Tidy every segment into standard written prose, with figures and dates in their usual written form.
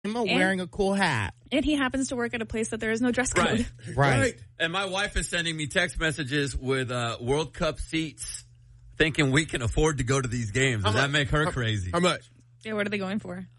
I'm wearing a cool hat. And he happens to work at a place that there is no dress code. Right. And my wife is sending me text messages with World Cup seats, thinking we can afford to go to these games. Does that make her crazy? How much? Yeah, what are they going for?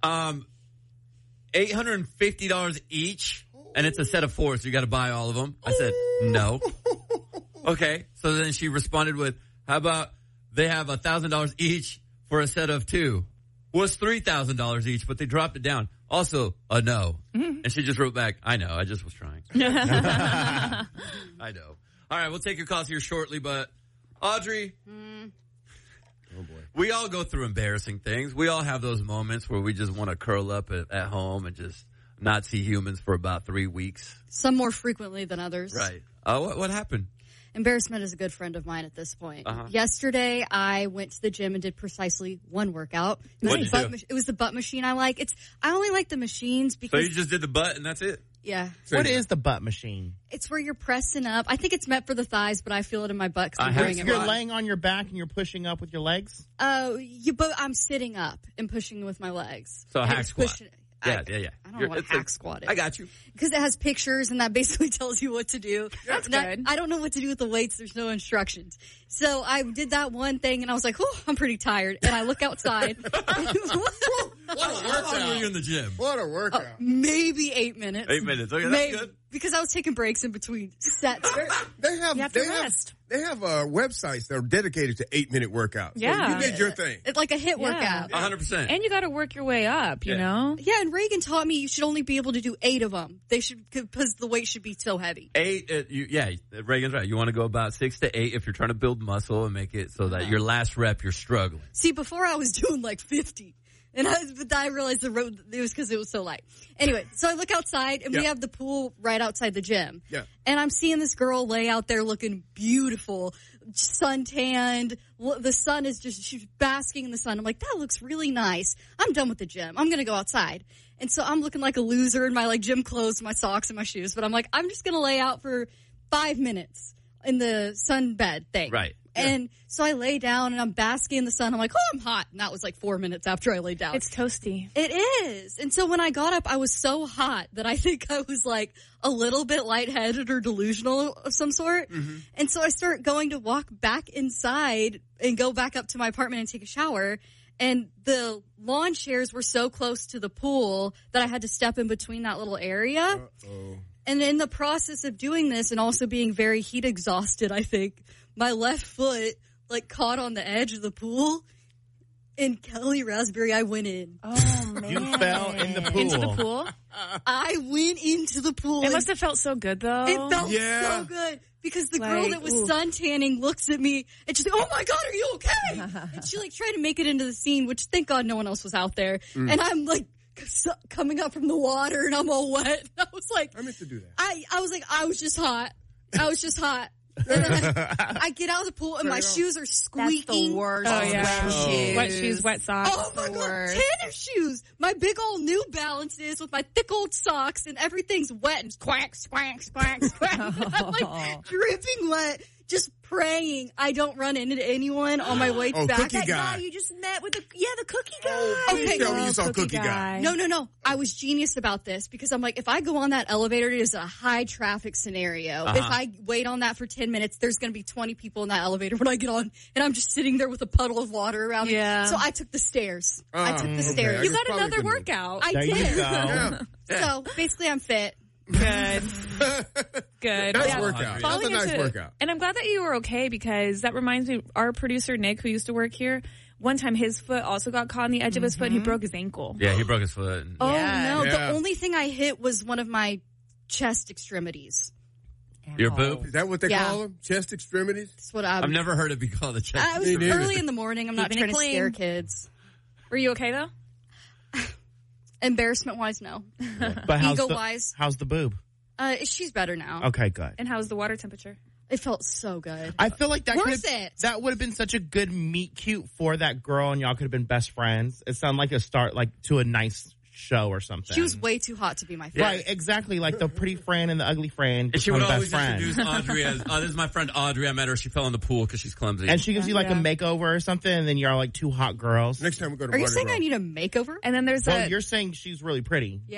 $850 each, and it's a set of 4, so you got to buy all of them. I said, no. Okay, so then she responded with, how about they have $1,000 each for a set of 2? Was $3,000 each, but they dropped it down. Also, a no. Mm-hmm. And she just wrote back, I know, I just was trying. I know. All right, we'll take your calls here shortly, but Audrey, oh boy, we all go through embarrassing things. We all have those moments where we just want to curl up at home and just not see humans for about 3 weeks. Some more frequently than others. Right. What happened? Embarrassment is a good friend of mine at this point. Uh-huh. Yesterday, I went to the gym and did precisely one workout. It was the butt machine I like. I only like the machines because... So you just did the butt and that's it? Yeah. What is the butt machine? It's where you're pressing up. I think it's meant for the thighs, but I feel it in my butt because I'm doing it You're wrong. laying on your back and you're pushing up with your legs? I'm sitting up and pushing with my legs. So a hack squat. Yeah. I don't know what a hack squat is. I got you. Because it has pictures and that basically tells you what to do. That's good. I don't know what to do with the weights. There's no instructions. So I did that one thing and I was like, oh, I'm pretty tired. And I look outside. What a workout. How long were you in the gym? What a workout. Maybe 8 minutes. 8 minutes. Okay, maybe. that's good. Because I was taking breaks in between sets. They have websites that are dedicated to 8-minute workauts. Yeah. So you did your thing. It's like a hit workout. 100%. And you got to work your way up, you know? Yeah, and Reagan taught me you should only be able to do 8 of them. They should, because the weight should be so heavy. 8, Reagan's right. You want to go about 6 to 8 if you're trying to build muscle and make it so that your last rep you're struggling. See, before I was doing like 50. But then I realized it was because it was so light. Anyway, so I look outside and we have the pool right outside the gym. Yeah. And I'm seeing this girl lay out there looking beautiful, suntanned. The sun is she's basking in the sun. I'm like, that looks really nice. I'm done with the gym. I'm going to go outside. And so I'm looking like a loser in my like gym clothes, my socks and my shoes. But I'm like, I'm just going to lay out for 5 minutes in the sunbed thing. Right. And so I lay down and I'm basking in the sun. I'm like, oh, I'm hot. And that was like 4 minutes after I laid down. It's toasty. It is. And so when I got up, I was so hot that I think I was like a little bit lightheaded or delusional of some sort. Mm-hmm. And so I start going to walk back inside and go back up to my apartment and take a shower. And the lawn chairs were so close to the pool that I had to step in between that little area. Uh-oh. And in the process of doing this and also being very heat exhausted, I think, my left foot, like, caught on the edge of the pool. And Kelly Raspberry, I went in. Oh, man. You fell in the pool. Into the pool? I went into the pool. It must have felt so good, though. It felt so good. Because the girl that was suntanning looks at me and she's like, oh, my God, are you okay? And she, like, tried to make it into the scene, which, thank God, no one else was out there. Mm. And I'm, like, coming up from the water and I'm all wet. And I was like, I meant to do that. I was like, I was just hot. And then I get out of the pool and my shoes are squeaking. That's the worst. Oh, yeah. Wet shoes, wet socks. Oh, my God. Tennis shoes. My big old New Balances with my thick old socks and everything's wet and quack, squack, squack, squack. I'm like dripping wet. Just praying I don't run into anyone on my way back. Cookie that guy you just met with the cookie guy. Okay. Tell me you saw Cookie guy. No. I was genius about this because I'm like, if I go on that elevator, it is a high traffic scenario. If I wait on that for 10 minutes, there's going to be 20 people in that elevator when I get on, and I'm just sitting there with a puddle of water around me. So I took the stairs. You got another workout. I did. You go. So basically, I'm fit. Good. Nice workout. That's a nice workout. And I'm glad that you were okay because that reminds me, our producer, Nick, who used to work here, one time his foot also got caught on the edge of his foot and he broke his ankle. Yeah, he broke his foot. Oh, no. The only thing I hit was one of my chest extremities. Your boob? Is that what they call them? Chest extremities? That's what I've never heard it be called a chest. I was early in the morning. I'm not trying to scare kids. Were you okay, though? Embarrassment-wise, no. But Ego-wise. how's the boob? She's better now. Okay, good. And how's the water temperature? It felt so good. I feel like that would have been such a good meet cute for that girl, and y'all could have been best friends. It sounded like a start, like, to a nice show or something. She was way too hot to be my friend. Right, exactly. Like the pretty friend and the ugly friend. And she would always best introduce Audrey as, this is my friend Audrey. I met her. She fell in the pool because she's clumsy. And she gives you like a makeover or something, and then you're like two hot girls. Next time we go to Are you saying I need a makeover? And then there's you're saying she's really pretty. Yeah.